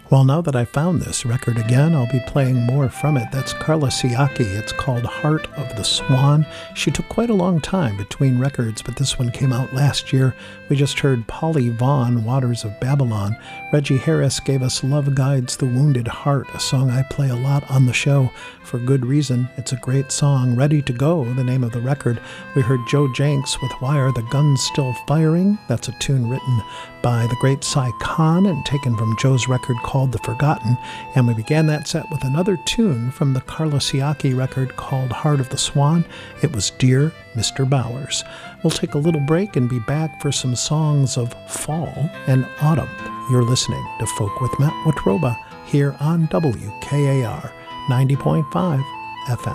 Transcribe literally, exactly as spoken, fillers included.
Well, now that I found this record again, I'll be playing more from it. That's Carla Siaki. It's called Heart of the Swan. She took quite a long time between records, but this one came out last year. We just heard Polly Vaughan, Waters of Babylon. Reggie Harris gave us Love Guides the Wounded Heart, a song I play a lot on the show for good reason. It's a great song. Ready to Go, the name of the record. We heard Joe Jenks with Why Are the Guns Still Firing? That's a tune written by the great Cy Khan and taken from Joe's record called The Forgotten. And we began that set with another tune from the Carla Siaki record called Heart of the Swan. It was Dear Mister Bowers. We'll take a little break and be back for some songs of fall and autumn. You're listening to Folk with Matt Watroba here on W K A R ninety point five F M.